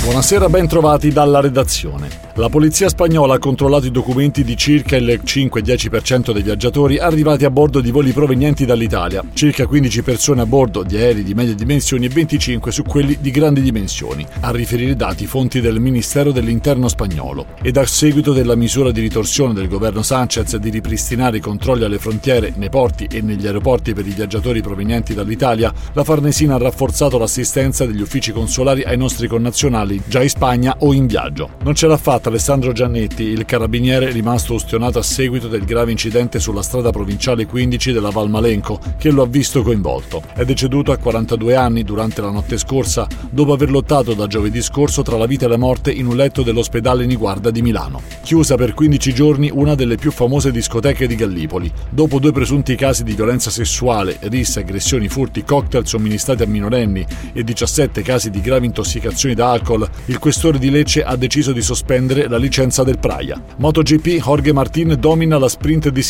Buonasera, ben trovati dalla redazione. La polizia spagnola ha controllato i documenti di circa il 5-10% dei viaggiatori arrivati a bordo di voli provenienti dall'Italia, circa 15 persone a bordo di aerei di medie dimensioni e 25 su quelli di grandi dimensioni, a riferire dati fonti del Ministero dell'Interno spagnolo. Ed a seguito della misura di ritorsione del governo Sánchez di ripristinare i controlli alle frontiere, nei porti e negli aeroporti per i viaggiatori provenienti dall'Italia, la Farnesina ha rafforzato l'assistenza degli uffici consolari ai nostri connazionali già in Spagna o in viaggio. Non ce l'ha fatta Alessandro Giannetti, il carabiniere rimasto ustionato a seguito del grave incidente sulla strada provinciale 15 della Valmalenco, che lo ha visto coinvolto. È deceduto a 42 anni durante la notte scorsa, dopo aver lottato da giovedì scorso tra la vita e la morte in un letto dell'ospedale Niguarda di Milano. Chiusa per 15 giorni una delle più famose discoteche di Gallipoli, dopo 2 presunti casi di violenza sessuale, risse, aggressioni, furti, cocktail somministrati a minorenni e 17 casi di gravi intossicazioni da alcol, il questore di Lecce ha deciso di sospendere la licenza del Praia. MotoGP, Jorge Martín domina la sprint di